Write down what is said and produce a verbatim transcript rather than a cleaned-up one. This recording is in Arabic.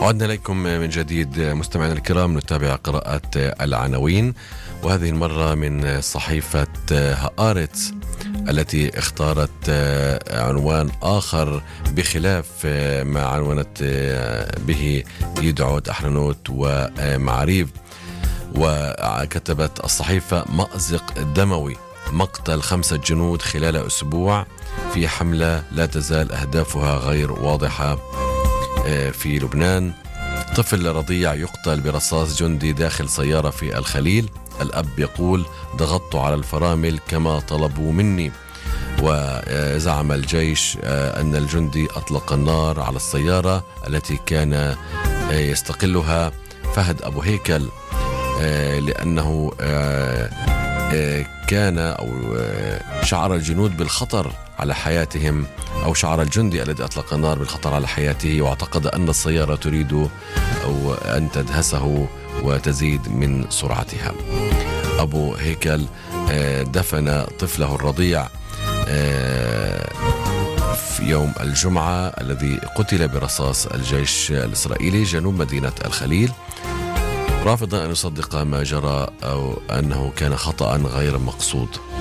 عدنا إليكم من جديد مستمعينا الكرام، نتابع قراءة العناوين، وهذه المرة من صحيفة هآرتس التي اختارت عنوان آخر بخلاف ما عنونت به يدعوت أحرنوت ومعاريف. وكتبت الصحيفة: مأزق دموي، مقتل خمسة جنود خلال أسبوع في حملة لا تزال أهدافها غير واضحة في لبنان. طفل رضيع يقتل برصاص جندي داخل سيارة في الخليل. الأب يقول: ضغطت على الفرامل كما طلبوا مني. وزعم الجيش أن الجندي أطلق النار على السيارة التي كان يستقلها فهد أبو هيكل، لأنه كان أو شعر الجنود بالخطر على حياتهم، أو شعر الجندي الذي أطلق النار بالخطر على حياته، واعتقد أن السيارة تريد أو أن تدهسه وتزيد من سرعتها. أبو هيكل دفن طفله الرضيع في يوم الجمعة الذي قتل برصاص الجيش الإسرائيلي جنوب مدينة الخليل، رافضا أن يصدق ما جرى أو أنه كان خطأ غير مقصود.